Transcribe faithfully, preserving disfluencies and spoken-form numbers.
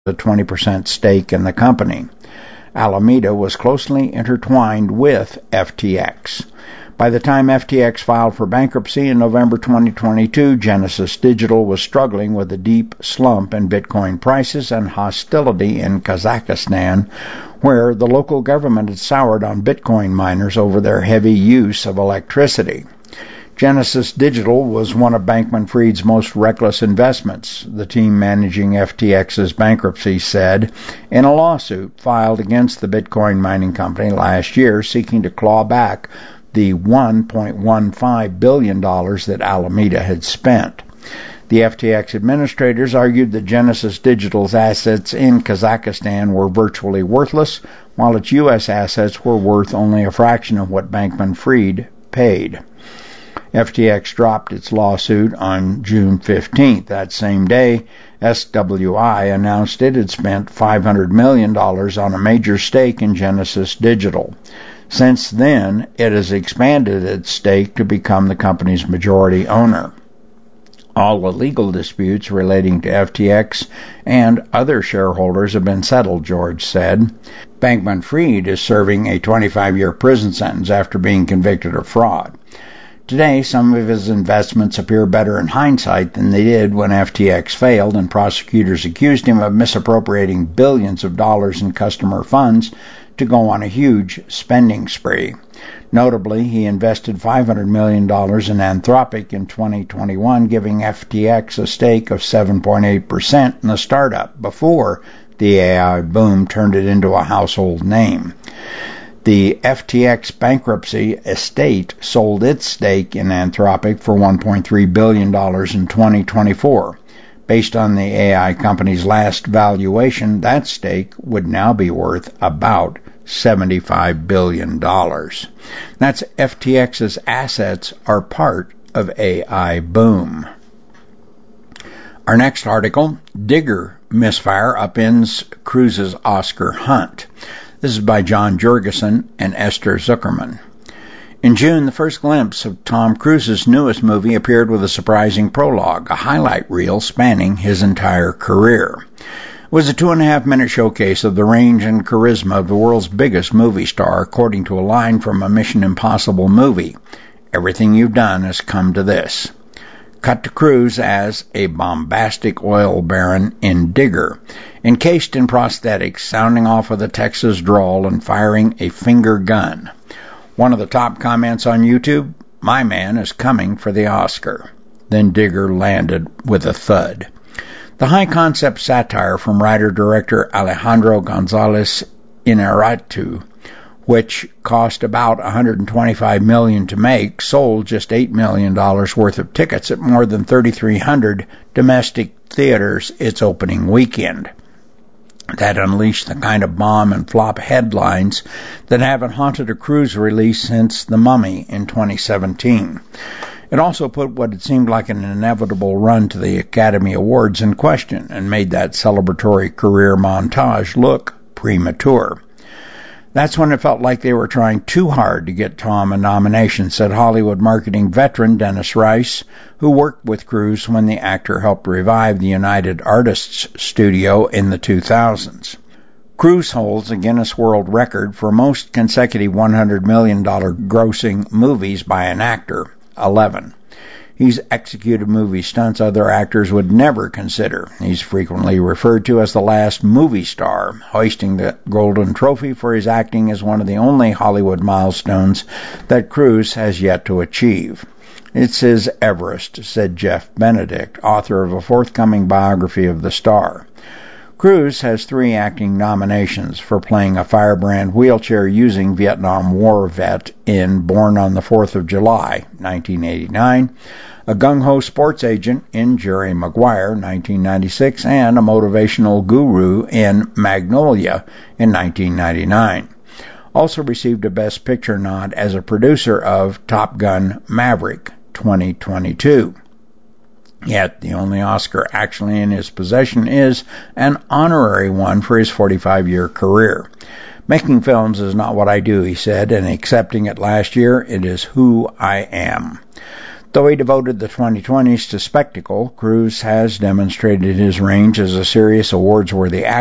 a twenty percent stake in the company. Alameda was closely intertwined with F T X. By the time F T X filed for bankruptcy in November twenty twenty-two, Genesis Digital was struggling with a deep slump in Bitcoin prices and hostility in Kazakhstan, where the local government had soured on Bitcoin miners over their heavy use of electricity. Genesis Digital was one of Bankman-Fried's most reckless investments, the team managing F T X's bankruptcy said in a lawsuit filed against the Bitcoin mining company last year, seeking to claw back the one point one five billion dollars that Alameda had spent. The F T X administrators argued that Genesis Digital's assets in Kazakhstan were virtually worthless, while its U S assets were worth only a fraction of what Bankman-Fried paid. F T X dropped its lawsuit on June fifteenth. That same day, S W I announced it had spent five hundred million dollars on a major stake in Genesis Digital. Since then, it has expanded its stake to become the company's majority owner. All the legal disputes relating to F T X and other shareholders have been settled, George said. Bankman-Fried is serving a twenty-five-year prison sentence after being convicted of fraud. Today, some of his investments appear better in hindsight than they did when F T X failed, and prosecutors accused him of misappropriating billions of dollars in customer funds to go on a huge spending spree. Notably, he invested five hundred million dollars in Anthropic in twenty twenty-one, giving F T X a stake of seven point eight percent in the startup before the A I boom turned it into a household name. The F T X bankruptcy estate sold its stake in Anthropic for one point three billion dollars in twenty twenty-four. Based on the A I company's last valuation, that stake would now be worth about seventy-five billion dollars. That's F T X's assets are part of A I boom. Our next article, Digger misfire upends Cruz's Oscar hunt. This is by John Jurgensen and Esther Zuckerman. In June, the first glimpse of Tom Cruise's newest movie appeared with a surprising prologue, a highlight reel spanning his entire career. It was a two-and-a-half-minute showcase of the range and charisma of the world's biggest movie star, according to a line from a Mission Impossible movie. Everything you've done has come to this. Cut to Cruise as a bombastic oil baron in Digger, encased in prosthetics, sounding off with a Texas drawl and firing a finger gun. One of the top comments on YouTube, "My man is coming for the Oscar." Then Digger landed with a thud. The high-concept satire from writer-director Alejandro González Iñárritu, which cost about one hundred twenty-five million dollars to make, sold just eight million dollars worth of tickets at more than thirty-three hundred domestic theaters its opening weekend. That unleashed the kind of bomb and flop headlines that haven't haunted a Cruise release since The Mummy in twenty seventeen. It also put what had seemed like an inevitable run to the Academy Awards in question and made that celebratory career montage look premature. That's when it felt like they were trying too hard to get Tom a nomination, said Hollywood marketing veteran Dennis Rice, who worked with Cruise when the actor helped revive the United Artists Studio in the two thousands. Cruise holds a Guinness World Record for most consecutive one hundred million dollars grossing movies by an actor, eleven. He's executed movie stunts other actors would never consider. He's frequently referred to as the last movie star, hoisting the Golden Trophy for his acting as one of the only Hollywood milestones that Cruise has yet to achieve. It's his Everest, said Jeff Benedict, author of a forthcoming biography of the star. Cruise has three acting nominations for playing a firebrand wheelchair-using Vietnam War vet in Born on the fourth of July, nineteen eighty-nine, a gung-ho sports agent in Jerry Maguire, nineteen ninety-six, and a motivational guru in Magnolia in nineteen ninety-nine. Also received a Best Picture nod as a producer of Top Gun Maverick, twenty twenty-two. Yet, the only Oscar actually in his possession is an honorary one for his forty-five-year career. Making films is not what I do, he said, and accepting it last year, it is who I am. Though he devoted the twenty twenties to spectacle, Cruise has demonstrated his range as a serious awards-worthy actor.